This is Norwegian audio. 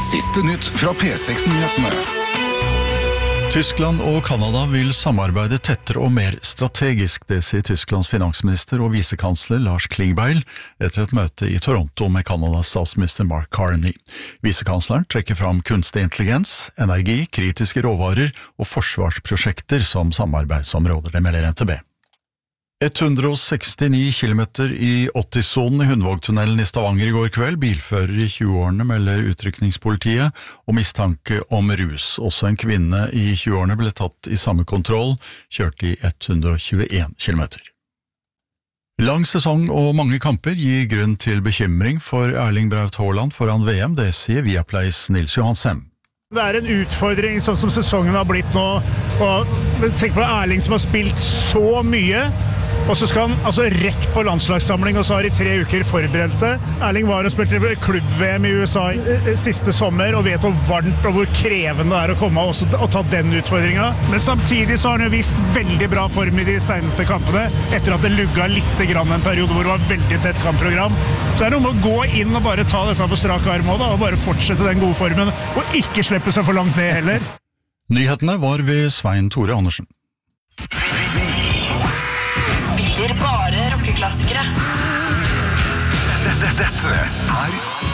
Siste nytt fra P6-nyhetene. Tyskland og Kanada vil samarbeide tettere og mer strategisk, det sier Tysklands finansminister og visekansler Lars Klingbeil etter et møte i Toronto med Kanadas statsminister Mark Carney. Visekansleren trekker fram kunstig intelligens, energi, kritiske råvarer og forsvarsprosjekter som samarbeidsområder, det melder NTB. 169 kilometer i 80-sonen i Hundvågtunnelen i Stavanger i går kveld. Bilfører i 20-årene melder utrykningspolitiet og mistanke om rus. Også en kvinne i 20-årene ble tatt i samme kontroll, kjørt i 121 kilometer. Lang sesong og mange kamper gir grunn til bekymring for Erling Braut Haaland foran VM, det sier Viaplays Nils Johansen. Det en utfordring sånn som sesongen har blitt nå, og tenk på Erling som har spilt så mye, og så skal han altså rett på landslagssamling, og så har i 3 uker forberedelse. Erling var og spilte klubb-VM i USA siste sommer, og vet hvor varmt og hvor krevende det å komme og ta den utfordringen. Men samtidig så har han jo vist veldig bra form i de seneste kampene, etter at det lugga litt grann en periode hvor det var veldig tett kampprogram. Så det noe med å gå inn og bare ta dette på strak arm og bare fortsette den gode formen, og ikke slippe seg for langt ned heller. Nyhetene var ved Svein Tore Andersen. Spiller bare rockeklassikere. Dette